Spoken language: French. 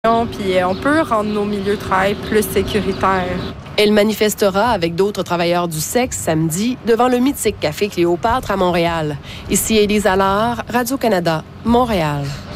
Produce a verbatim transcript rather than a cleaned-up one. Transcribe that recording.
Puis on peut rendre nos milieux de travail plus sécuritaires. Elle manifestera avec d'autres travailleurs du sexe samedi devant le mythique Café Cléopâtre à Montréal. Ici Élise Allard, Radio-Canada, Montréal.